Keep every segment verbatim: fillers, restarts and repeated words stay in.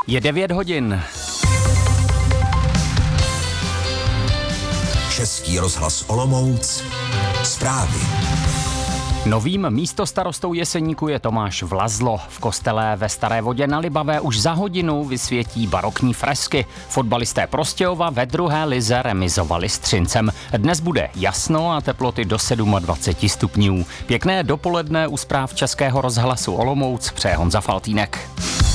Je devět hodin. Český rozhlas Olomouc. Zprávy. Novým místostarostou Jeseníku je Tomáš Vlazlo. V kostele ve Staré Vodě na Libavé už za hodinu vysvětí barokní fresky. Fotbalisté Prostějova ve druhé lize remizovali s Třincem. Dnes bude jasno a teploty do dvacet sedm stupňů. Pěkné dopoledne u zpráv Českého rozhlasu Olomouc přeje Honza Faltýnek.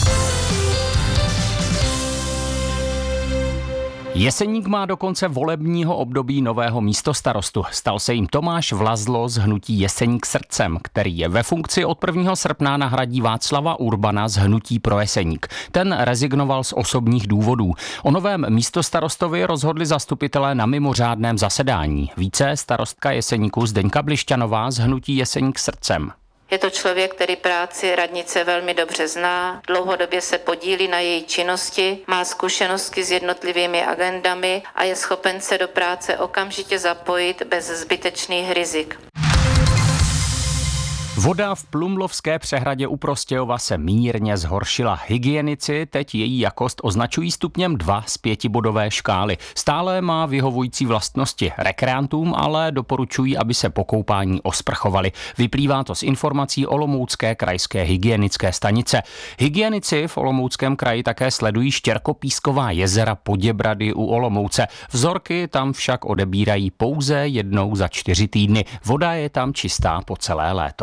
Jeseník má do konce volebního období nového místostarostu. Stal se jim Tomáš Vlazlo z hnutí Jeseník srdcem, který je ve funkci od prvního srpna nahradí Václava Urbana z hnutí Pro Jeseník. Ten rezignoval z osobních důvodů. O novém místostarostovi rozhodli zastupitelé na mimořádném zasedání. Více starostka Jeseníku Zdeňka Blišťanová z hnutí Jeseník srdcem. Je to člověk, který práci radnice velmi dobře zná, dlouhodobě se podílí na její činnosti, má zkušenosti s jednotlivými agendami a je schopen se do práce okamžitě zapojit bez zbytečných rizik. Voda v Plumlovské přehradě u Prostějova se mírně zhoršila. Hygienici teď její jakost označují stupněm dva z pětibodové škály. Stále má vyhovující vlastnosti. Rekreantům ale doporučují, aby se po koupání osprchovali. Vyplývá to z informací Olomoucké krajské hygienické stanice. Hygienici v Olomouckém kraji také sledují Štěrkopísková jezera Poděbrady u Olomouce. Vzorky tam však odebírají pouze jednou za čtyři týdny. Voda je tam čistá po celé léto.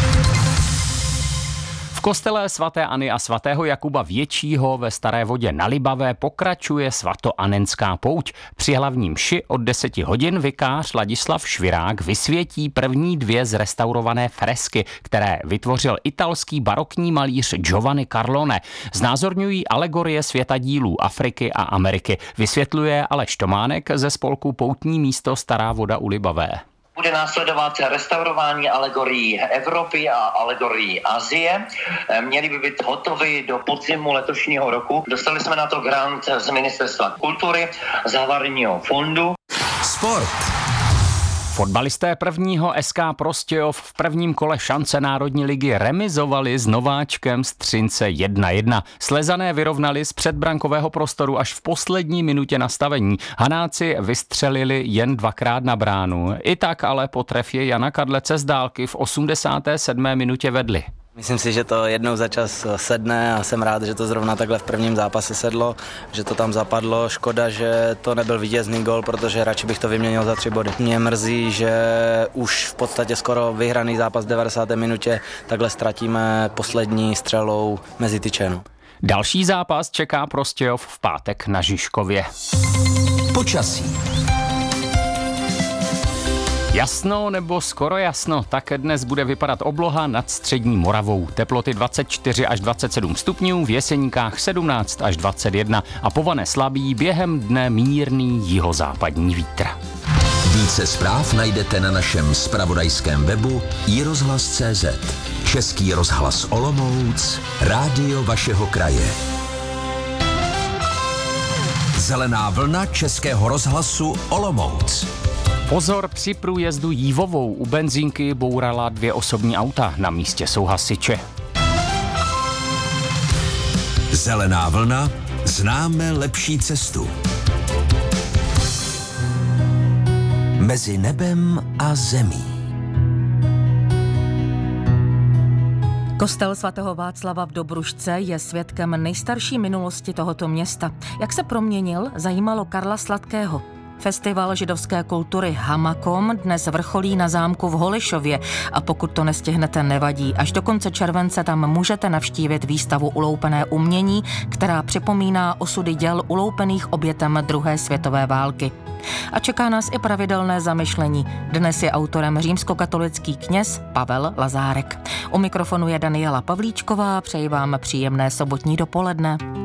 V kostele svaté Anny a svatého Jakuba Většího ve Staré Vodě na Libavé pokračuje svatoanenská pouť. Při hlavní mši od deseti hodin vikář Ladislav Švirák vysvětí první dvě zrestaurované fresky, které vytvořil italský barokní malíř Giovanni Carlone. Znázorňují alegorie světadílů Afriky a Ameriky. Vysvětluje Aleš Tománek ze spolku Poutní místo Stará Voda u Libavé. Bude následovat restaurování alegorií Evropy a alegorií Asie. Měly by být hotovy do podzimu letošního roku. Dostali jsme na to grant z Ministerstva kultury, z Havarijního fondu. Sport. Fotbalisté prvního S K Prostějov v prvním kole šance Národní ligy remizovali s nováčkem z Třince jedna jedna. Slezané vyrovnali z předbrankového prostoru až v poslední minutě nastavení. Hanáci vystřelili jen dvakrát na bránu. I tak ale po trefě Jana Kadlece z dálky v osmdesáté sedmé minutě vedli. Myslím si, že to jednou za čas sedne a jsem rád, že to zrovna takhle v prvním zápase sedlo, že to tam zapadlo. Škoda, že to nebyl vítězný gól, protože radši bych to vyměnil za tři body. Mě mrzí, že už v podstatě skoro vyhraný zápas v devadesáté minutě takhle ztratíme poslední střelou mezi tyčenu. Další zápas čeká Prostějov v pátek na Žižkově. Počasí. Jasno nebo skoro jasno, tak dnes bude vypadat obloha nad střední Moravou. Teploty dvacet čtyři až dvacet sedm stupňů, v Jeseníkách sedmnáct až dvacet jedna a po Vane slabý během dne mírný jihozápadní vítr. Více zpráv najdete na našem zpravodajském webu i rozhlas tečka cé zet. Český rozhlas Olomouc, rádio vašeho kraje. Zelená vlna Českého rozhlasu Olomouc. Pozor, při průjezdu Jívovou u benzínky bourala dvě osobní auta, na místě jsou hasiče. Zelená vlna, známe lepší cestu. Mezi nebem a zemí. Kostel svatého Václava v Dobrušce je svědkem nejstarší minulosti tohoto města. Jak se proměnil, zajímalo Karla Sladkého. Festival židovské kultury Hamakom dnes vrcholí na zámku v Holišově a pokud to nestihnete, nevadí. Až do konce července tam můžete navštívit výstavu Uloupené umění, která připomíná osudy děl uloupených obětem druhé světové války. A čeká nás i pravidelné zamyšlení. Dnes je autorem římskokatolický kněz Pavel Lazárek. U mikrofonu je Daniela Pavlíčková, přeji vám příjemné sobotní dopoledne.